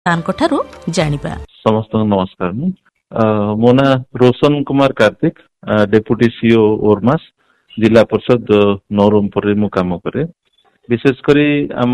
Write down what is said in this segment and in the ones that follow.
ତାଙ୍କଠାରୁ ଜାଣିବା। ସମସ୍ତଙ୍କୁ ନମସ୍କାର। ମୋ ନାଁ ରୋଶନ କୁମାର କାର୍ତିକ, ଡେପୁଟି ସିଓ ଓର୍ମାସ, ଜିଲ୍ଲା ପରିଷଦ ନବରଙ୍ଗପୁରରେ ମୁଁ କାମ କରେ। ବିଶେଷ କରି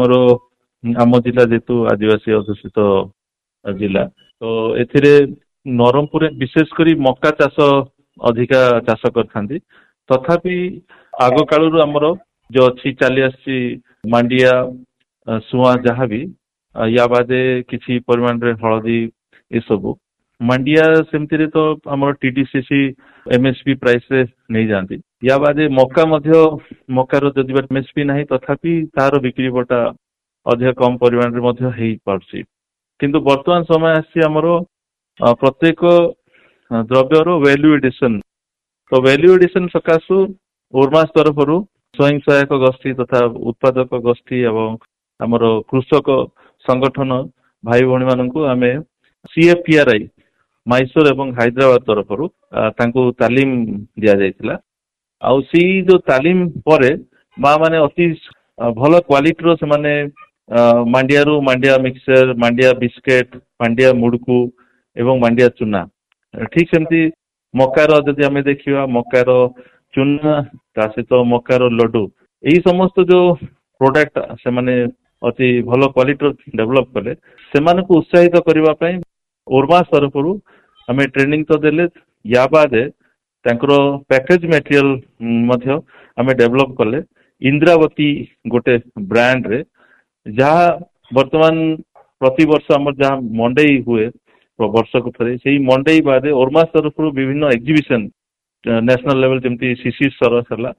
ଆମ ଜିଲ୍ଲା ଯେହେତୁ ଆଦିବାସୀ ଅଧ୍ୟୁଷିତ ଜିଲ୍ଲା, ତ ଏଥିରେ ନବରଙ୍ଗପୁରରେ ବିଶେଷ କରି ମକା ଚାଷ ଅଧିକା ଚାଷ କରିଥାନ୍ତି। ତଥାପି ଆଗ କାଳରୁ ଆମର ଯୋଉ ଅଛି ଚାଲି ଆସିଛି ମାଣ୍ଡିଆ, ସୁଆଁ, ଯାହାବି ୟା ବାଦେ କିଛି ପରିମାଣରେ ହଳଦୀ, ଏସବୁ ମାଣ୍ଡିଆ ସେମିତିରେ ତ ଆମର TDCC MSP ପ୍ରାଇସରେ ନେଇଯାଆନ୍ତି। ୟା ବାଦେ ମକା ମଧ୍ୟ, ମକାର ଯଦି MSP ନାହିଁ ତଥାପି ତାର ବିକ୍ରି ବଟା ଅଧିକ କମ ପରିମାଣରେ ମଧ୍ୟ ହେଇପାରୁଛି। କିନ୍ତୁ ବର୍ତ୍ତମାନ ସମୟ ଆସିଛି ଆମର ପ୍ରତ୍ୟେକ ଦ୍ରବ୍ୟର ଭ୍ୟାଲ୍ୟୁ ଏଡିସନ। ତ ଭ୍ୟାଲ୍ୟୁ ଏଡିସନ ସକାଶୁ ଓର୍ମାସ ତରଫରୁ ସ୍ୱୟଂ ସହାୟକ ଗୋଷ୍ଠୀ ତଥା ଉତ୍ପାଦକ ଗୋଷ୍ଠୀ ଏବଂ ଆମର କୃଷକ ସଂଗଠନ ଭାଇ ଭଉଣୀ ମାନଙ୍କୁ ଆମେ CFPRI ମାଇସୋର ଏବଂ ହାଇଦ୍ରାବାଦ ତରଫରୁ ତାଙ୍କୁ ତାଲିମ ଦିଆଯାଇଥିଲା। ଆଉ ସେଇ ଯୋଉ ତାଲିମ ପରେ ମା ମାନେ ଅତି ଭଲ କ୍ୱାଲିଟିର ସେମାନେ ମାଣ୍ଡିଆରୁ ମାଣ୍ଡିଆ ମିକ୍ସଚର, ମାଣ୍ଡିଆ ବିସ୍କେଟ, ମାଣ୍ଡିଆ ମୁଡକୁ ଏବଂ ମାଣ୍ଡିଆ ଚୁନା, ଠିକ ସେମିତି ମକାର ଯଦି ଆମେ ଦେଖିବା ମକାର ଚୁନା ତା ସହିତ ମକାର ଲଡୁ, ଏଇ ସମସ୍ତ ଯୋଉ ପ୍ରୋଡକ୍ଟ ସେମାନେ ଅତି ଭଲ କ୍ୱାଲିଟିର ଡେଭଲପ କଲେ। ସେମାନଙ୍କୁ ଉତ୍ସାହିତ କରିବା ପାଇଁ ଓର୍ମାସ ତରଫରୁ ଆମେ ଟ୍ରେନିଂ ତ ଦେଲେ, ୟା ବାଦେ ତାଙ୍କର ପ୍ୟାକେଜ ମ୍ୟାଟେରିଆଲ ମଧ୍ୟ ଆମେ ଡେଭଲପ କଲେ। ଇନ୍ଦ୍ରାବତୀ ଗୋଟେ ବ୍ରାଣ୍ଡରେ, ଯାହା ବର୍ତ୍ତମାନ ପ୍ରତିବର୍ଷ ଆମର ଯାହା ମଣ୍ଡେଇ ହୁଏ ବର୍ଷକୁ ଥରେ, ସେଇ ମଣ୍ଡେଇ ବାଦେ ଓର୍ମାସ ତରଫରୁ ବିଭିନ୍ନ ଏକ୍ଜିବିସନ ନ୍ୟାସନାଲ ଲେଭେଲ ଯେମିତି CC ସରସ ହେଲା,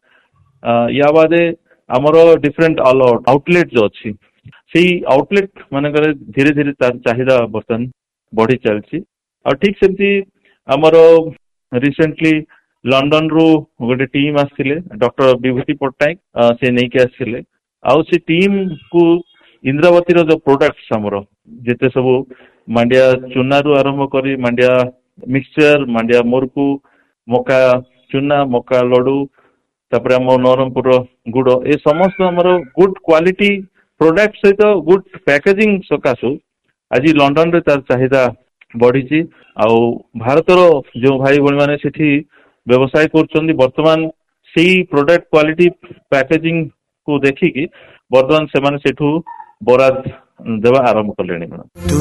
ୟା ବାଦେ ଆମର ଡିଫରେଣ୍ଟ ଆଉଟଲେଟ ଯୋଉ ଅଛି, ସେଇ ଆଉଟଲେଟ ମାନଙ୍କରେ ଧୀରେ ଧୀରେ ତାର ଚାହିଦା ବର୍ତ୍ତମାନ ବଢି ଚାଲିଛି। ଆଉ ଠିକ ସେମିତି ଆମର ରିସେଣ୍ଟଲି ଲଣ୍ଡନରୁ ଗୋଟେ ଟିମ୍ ଆସିଥିଲେ, ଡକ୍ଟର ବିଭୂତି ପଟ୍ଟନାୟକ, ସେ ନେଇକି ଆସିଥିଲେ। ଆଉ ସେ ଟିମ୍ କୁ ଇନ୍ଦ୍ରାବତୀର ଯୋଉ ପ୍ରୋଡକ୍ଟସ ଆମର ଯେତେ ସବୁ ମାଣ୍ଡିଆ ଚୁନାରୁ ଆରମ୍ଭ କରି ମାଣ୍ଡିଆ ମିକ୍ସଚର, ମାଣ୍ଡିଆ ମୁରକୁ, ମକା ଚୁନା, ମକା ଲଡୁ, ତାପରେ ଆମ ନବରଙ୍ଗପୁରର ଗୁଡ, ଏ ସମସ୍ତ ଆମର ଗୁଡ କ୍ୱାଲିଟି ପ୍ରୋଡକ୍ଟ ସହିତ ଗୁଡ ପ୍ୟାକେଜିଂ ସକାଶୁ ଆଜି ଲଣ୍ଡନରେ ତାର ଚାହିଦା ବଢିଛି। ଆଉ ଭାରତର ଯୋଉ ଭାଇ ଭଉଣୀ ମାନେ ସେଠି ବ୍ୟବସାୟ କରୁଛନ୍ତି, ବର୍ତ୍ତମାନ ସେଇ ପ୍ରୋଡକ୍ଟ କ୍ୱାଲିଟି ପ୍ୟାକେଜିଂ କୁ ଦେଖିକି ବର୍ତ୍ତମାନ ସେମାନେ ସେଠୁ ବରାଦ ଦେବା ଆରମ୍ଭ କଲେଣି।